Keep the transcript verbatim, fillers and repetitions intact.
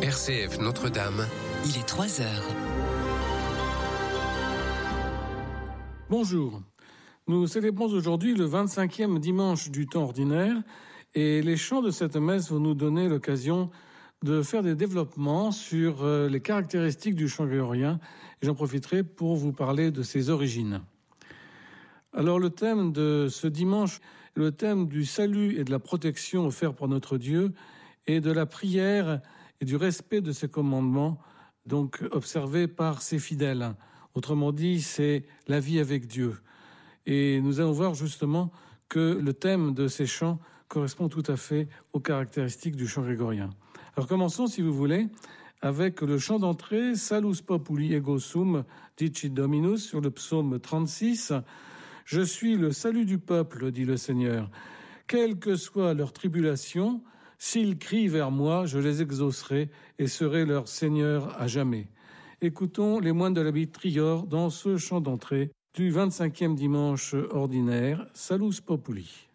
R C F Notre-Dame. Il est trois heures. Bonjour. Nous célébrons aujourd'hui le vingt-cinquième dimanche du temps ordinaire et les chants de cette messe vont nous donner l'occasion de faire des développements sur les caractéristiques du chant grégorien et j'en profiterai pour vous parler de ses origines. Alors le thème de ce dimanche, le thème du salut et de la protection offert par notre Dieu et de la prière et du respect de ses commandements, donc observés par ses fidèles. Autrement dit, c'est la vie avec Dieu. Et nous allons voir justement que le thème de ces chants correspond tout à fait aux caractéristiques du chant grégorien. Alors commençons, si vous voulez, avec le chant d'entrée « Salus populi ego sum, dicit Dominus » sur le psaume trente-six. « Je suis le salut du peuple, dit le Seigneur. Quelle que soit leur tribulation, s'ils crient vers moi, je les exaucerai et serai leur Seigneur à jamais. » Écoutons les moines de l'abbaye de Trior dans ce chant d'entrée du vingt-cinquième dimanche ordinaire, Salus populi.